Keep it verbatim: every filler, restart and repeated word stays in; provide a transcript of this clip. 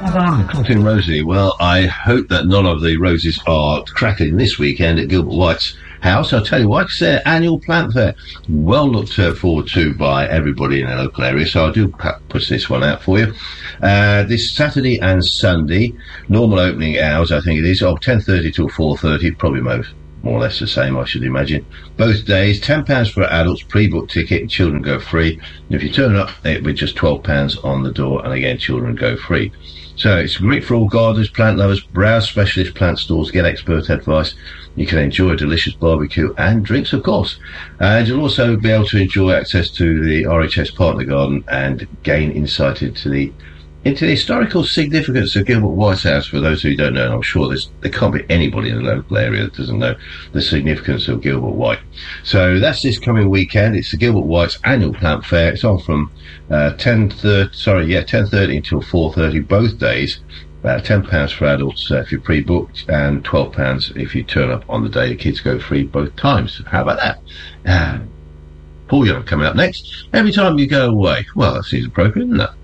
Ah, Crackling Rosie. Well, I hope that none of the roses are crackling this weekend at Gilbert White's house. I'll tell you why, it's their annual plant fair. Well looked uh, forward to by everybody in the local area, so I do push this one out for you. Uh, this Saturday and Sunday, normal opening hours, I think it is, of ten thirty till four thirty, probably most. More or less the same, I should imagine. Both days, ten pounds for adults, pre-booked ticket, children go free. And if you turn up, it will be just twelve pounds on the door, and again, children go free. So it's great for all gardeners, plant lovers, browse specialist plant stores, get expert advice. You can enjoy a delicious barbecue and drinks, of course. And you'll also be able to enjoy access to the R H S Partner Garden and gain insight into the into the historical significance of Gilbert White's house. For those who don't know, and I'm sure there's, there can't be anybody in the local area that doesn't know the significance of Gilbert White. So that's this coming weekend. It's the Gilbert White's annual plant fair. It's on from uh, ten thirty, sorry, yeah, ten thirty until four thirty both days. About ten pounds for adults uh, if you're pre-booked, and twelve pounds if you turn up on the day. The kids go free both times. How about that? Uh, Paul Young coming up next. Every time you go away. Well, that seems appropriate, isn't it?